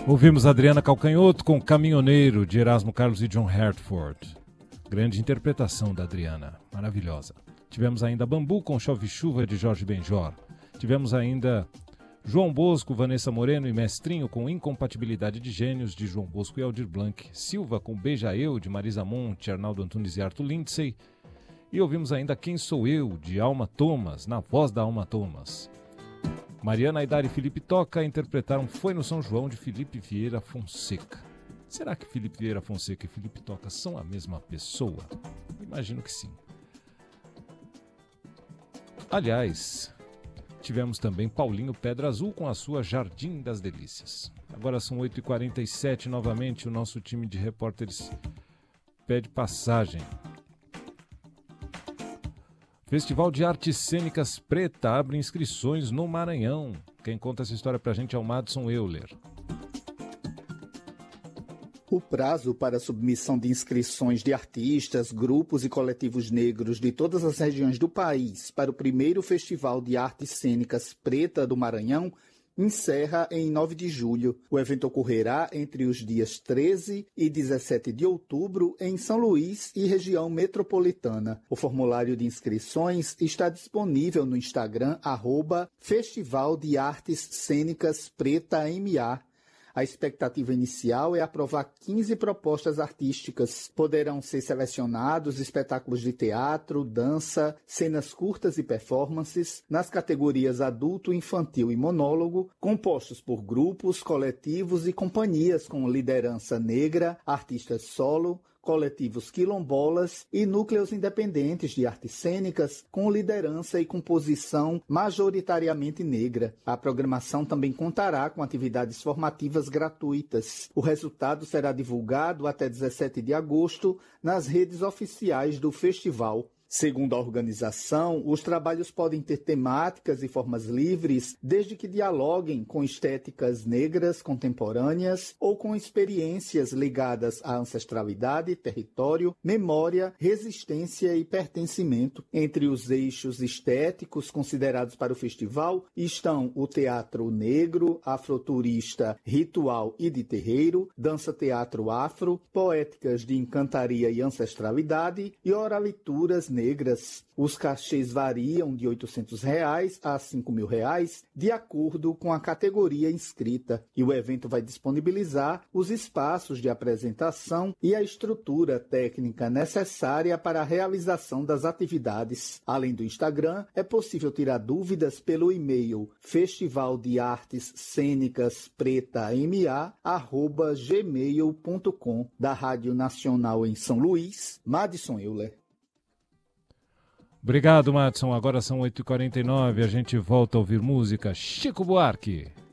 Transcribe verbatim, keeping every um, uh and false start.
Ouvimos Adriana Calcanhoto com Caminhoneiro, de Erasmo Carlos e John Hartford. Grande interpretação da Adriana, maravilhosa. Tivemos ainda Bambu com Chove Chuva, de Jorge Benjor. Tivemos ainda João Bosco, Vanessa Moreno e Mestrinho com Incompatibilidade de Gênios, de João Bosco e Aldir Blanc. Silva com Beija Eu, de Marisa Monte, Arnaldo Antunes e Arthur Lindsay. E ouvimos ainda Quem Sou Eu, de Alma Thomas, na voz da Alma Thomas. Mariana Aidar e Felipe Toca interpretaram Foi no São João, de Felipe Vieira Fonseca. Será que Felipe Vieira Fonseca e Felipe Toca são a mesma pessoa? Imagino que sim. Aliás, tivemos também Paulinho Pedra Azul com a sua Jardim das Delícias. Agora são oito e quarenta e sete, novamente o nosso time de repórteres pede passagem. Festival de Artes Cênicas Preta abre inscrições no Maranhão. Quem conta essa história pra gente é o Madson Euler. O prazo para a submissão de inscrições de artistas, grupos e coletivos negros de todas as regiões do país para o primeiro Festival de Artes Cênicas Preta do Maranhão encerra em nove de julho. O evento ocorrerá entre os dias treze e dezessete de outubro em São Luís e região metropolitana. O formulário de inscrições está disponível no Instagram, arroba Festival de Artes Cênicas Preta M A. A expectativa inicial é aprovar quinze propostas artísticas. Poderão ser selecionados espetáculos de teatro, dança, cenas curtas e performances nas categorias adulto, infantil e monólogo, compostos por grupos, coletivos e companhias com liderança negra, artistas solo, coletivos quilombolas e núcleos independentes de artes cênicas com liderança e composição majoritariamente negra. A programação também contará com atividades formativas gratuitas. O resultado será divulgado até dezessete de agosto nas redes oficiais do festival. Segundo a organização, os trabalhos podem ter temáticas e formas livres, desde que dialoguem com estéticas negras contemporâneas ou com experiências ligadas à ancestralidade, território, memória, resistência e pertencimento. Entre os eixos estéticos considerados para o festival estão o teatro negro, afroturista, ritual e de terreiro, dança-teatro afro, poéticas de encantaria e ancestralidade e oralituras negras. negras. Os cachês variam de oitocentos reais a cinco mil reais, de acordo com a categoria inscrita. E o evento vai disponibilizar os espaços de apresentação e a estrutura técnica necessária para a realização das atividades. Além do Instagram, é possível tirar dúvidas pelo e-mail festival de artes cênicas preta m a arroba gmail ponto com. Da Rádio Nacional em São Luís, Madson Euler. Obrigado, Madson. Agora são oito e quarenta e nove, a gente volta a ouvir música. Chico Buarque.